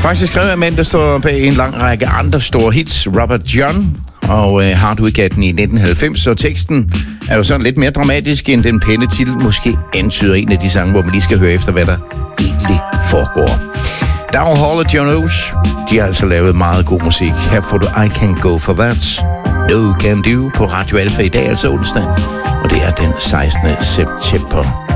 Faktisk skrevet af mand, der står bag en lang række andre store hits, Robert John og Hard We Get den i 1990, så teksten er jo sådan lidt mere dramatisk, end den pæne titel måske antyder en af de sange, hvor man lige skal høre efter, hvad der egentlig foregår. Daryl Hall og John Oates, de har altså lavet meget god musik. Her får du I Can Go For That, No Can Do på Radio Alfa i dag, altså onsdag, og det er den 16. september.